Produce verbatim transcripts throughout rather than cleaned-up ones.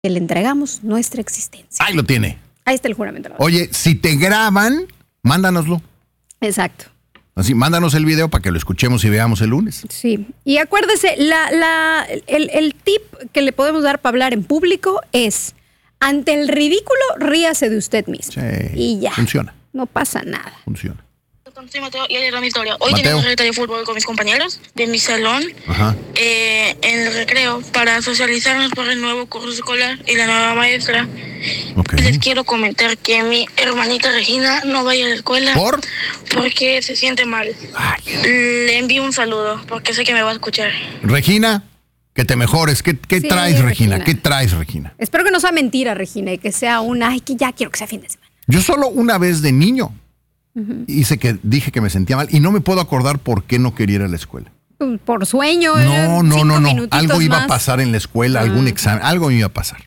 le entregamos nuestra existencia. Ahí lo tiene. Ahí está el juramento. Oye, si te graban, mándanoslo. Exacto. Así, mándanos el video para que lo escuchemos y veamos el lunes. Sí. Y acuérdese, la, la, el, el tip que le podemos dar para hablar en público es, ante el ridículo, ríase de usted mismo. Sí, y ya. Funciona. No pasa nada. Funciona. Soy Mateo y ayer era mi historia. Hoy Mateo. teníamos reta de fútbol con mis compañeros de mi salón. Ajá. Eh, en el recreo para socializarnos por el nuevo curso escolar y la nueva maestra. Okay. Les quiero comentar que mi hermanita Regina no vaya a la escuela. ¿Por? Porque se siente mal. Ay. Le envío un saludo porque sé que me va a escuchar. Regina, que te mejores. ¿Qué, qué Sí, traes, Regina? Regina. ¿Qué traes, Regina? Espero que no sea mentira, Regina, y que sea una, ay, que ya quiero que sea fin de semana. Yo solo una vez de niño uh-huh. hice que dije que me sentía mal y no me puedo acordar por qué no quería ir a la escuela. Por sueño. No, no, no, no. Algo iba más. a pasar en la escuela, uh-huh. algún examen, algo iba a pasar.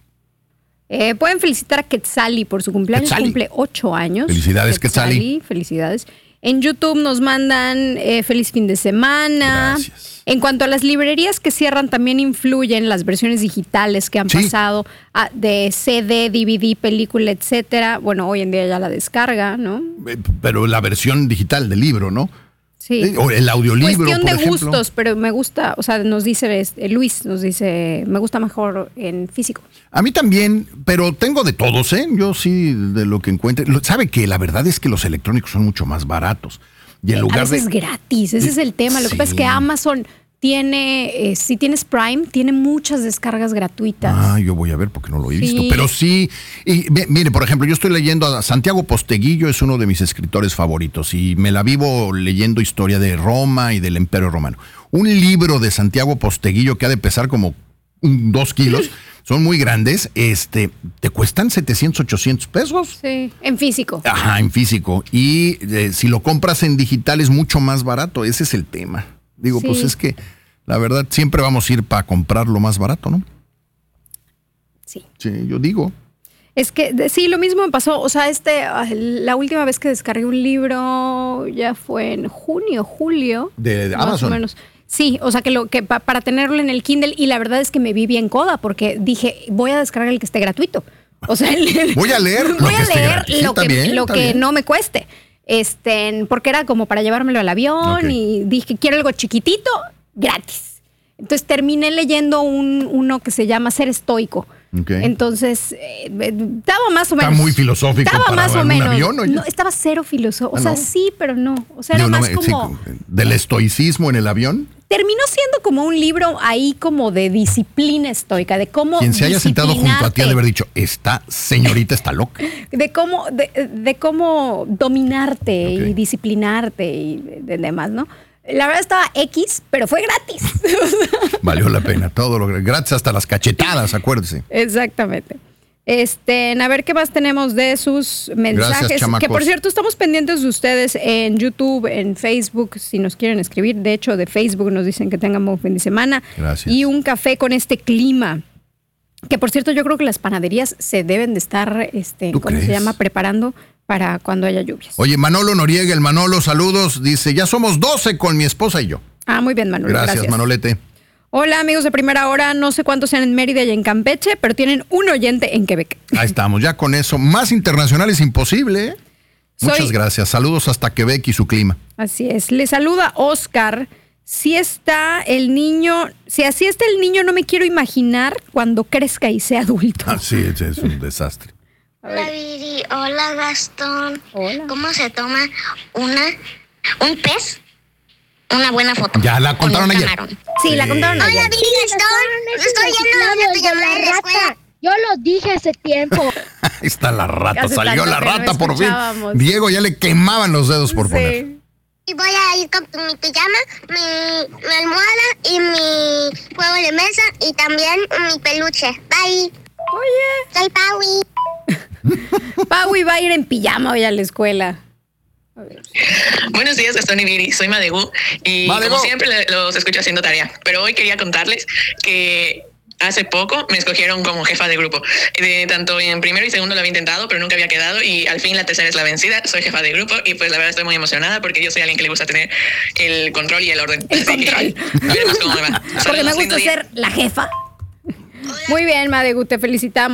Eh, pueden felicitar a Quetzali por su cumpleaños. Quetzali. Cumple ocho años. Felicidades, Quetzali. Quetzali. Felicidades. En YouTube nos mandan eh, feliz fin de semana. Gracias. En cuanto a las librerías que cierran, también influyen las versiones digitales que han sí. pasado a, de C D, D V D, película, etcétera. Bueno, hoy en día ya la descarga, ¿no? Pero la versión digital del libro, ¿no? Sí. O el audiolibro, Cuestión por de ejemplo. gustos, pero me gusta, o sea, nos dice este, Luis, nos dice, me gusta mejor en físico. A mí también, pero tengo de todos, ¿eh? Yo sí, de lo que encuentre. ¿Sabe que la verdad es que los electrónicos son mucho más baratos? Y en Eh, lugar a veces de... es gratis, ese es el tema. Lo sí. que pasa es que Amazon tiene, eh, si tienes Prime, tiene muchas descargas gratuitas. Ah, yo voy a ver porque no lo he Sí. visto. Pero sí, y mire, por ejemplo, yo estoy leyendo a Santiago Posteguillo, es uno de mis escritores favoritos y me la vivo leyendo historia de Roma y del Imperio Romano. Un libro de Santiago Posteguillo que ha de pesar como dos kilos, son muy grandes, este, te cuestan setecientos, ochocientos pesos. Sí, en físico. Ajá, en físico. Y eh, si lo compras en digital es mucho más barato, ese es el tema. Digo, Sí. pues es que la verdad siempre vamos a ir para comprar lo más barato, ¿no? Sí. Sí, yo digo. Es que de- sí, lo mismo me pasó. O sea, este, ah, la última vez que descargué un libro ya fue en junio, julio. De, de más Amazon. o menos. Sí, o sea que lo que pa- para tenerlo en el Kindle, y la verdad es que me vi bien coda porque dije, voy a descargar el que esté gratuito. O sea, el- el- Voy a leer lo voy que a esté leer gratis. Sí, lo está que, bien, lo está que bien. no me cueste. Este, porque era como para llevármelo al avión Ok. y dije, quiero algo chiquitito, gratis. Entonces terminé leyendo un, uno que se llama Ser Estoico. Ok. Entonces, eh, estaba más o Está menos. muy filosófico Estaba para más o un menos. avión, oye. No, estaba cero filosófico. O Ah, sea, ¿no? sí, pero no. O sea, era Digo, no más me- sí, como. del estoicismo en el avión. Terminó siendo como un libro ahí como de disciplina estoica, de cómo. Quien se haya sentado junto a ti ha de disciplinarte, haber dicho, esta señorita está loca. de cómo, de, de cómo dominarte Ok. y disciplinarte y de, de demás, ¿no? La verdad estaba X, pero fue gratis. Valió la pena, todo lo gratis hasta las cachetadas, acuérdese. Exactamente. Este, a ver qué más tenemos de sus mensajes. Gracias, chamacos. Que por cierto, estamos pendientes de ustedes en YouTube, en Facebook, si nos quieren escribir. De hecho, de Facebook nos dicen que tengan buen fin de semana. Gracias. Y un café con este clima. Que por cierto, yo creo que las panaderías se deben de estar, este, ¿Tú ¿cómo crees? se llama? Preparando para cuando haya lluvias. Oye, Manolo Noriega, el Manolo, saludos. Dice, ya somos doce con mi esposa y yo. Ah, muy bien, Manolo. Gracias, Gracias. Manolete. Hola, amigos de Primera Hora. No sé cuántos sean en Mérida y en Campeche, pero tienen un oyente en Quebec. Ahí estamos, ya con eso. Más internacional es imposible. ¿eh? Muchas Soy- gracias. Saludos hasta Quebec y su clima. Así es. Le saluda Oscar. Si está el niño, si así está el niño, no me quiero imaginar cuando crezca y sea adulto. Ah, sí, es, es un desastre. Hola Viri, hola Gastón. Hola. ¿Cómo se toma una un pez? Una buena foto. Ya la Con un contaron ayer. camarón. Sí, la contaron Hola ayer. Viri, Gastón. Estoy yendo a tu llamada de la escuela. Yo lo dije hace tiempo. Ahí está la rata, Hace salió tanto la que no rata por fin. escuchábamos. Diego ya le quemaban los dedos por poner. Sí. Y voy a ir con mi pijama, mi, mi almohada y mi juego de mesa y también mi peluche. Bye. Oye, Soy Paui. Pau iba a ir en pijama hoy a la escuela. A ver. Buenos días, Gastón y Viri. Soy Madegu y Madegu. como siempre le- los escucho haciendo tarea. Pero hoy quería contarles que hace poco me escogieron como jefa de grupo. De, tanto en primero y segundo lo había intentado, pero nunca había quedado y al fin la tercera es la vencida. Soy jefa de grupo y pues la verdad estoy muy emocionada porque yo soy alguien que le gusta tener el control y el orden. El Así que, control. a ver más cómo me va. Porque Saludos, me lindo gusta día. ser la jefa. Muy bien, Madegu, te felicitamos.